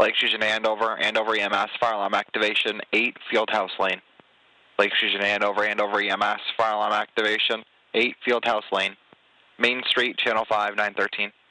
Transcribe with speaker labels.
Speaker 1: Lakes Fusion Andover EMS, fire alarm activation, 8 Fieldhouse Lane. Lakes Fusion Andover EMS, fire alarm activation, 8 Fieldhouse Lane. Main Street, Channel 5, 913.